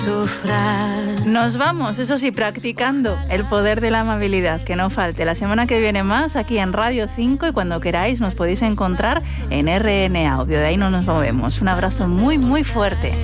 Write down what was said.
Nos vamos, eso sí, practicando el poder de la amabilidad, que no falte. La semana que viene más aquí en Radio 5 y cuando queráis nos podéis encontrar en RN Audio. De ahí no nos movemos. Un abrazo muy, muy fuerte.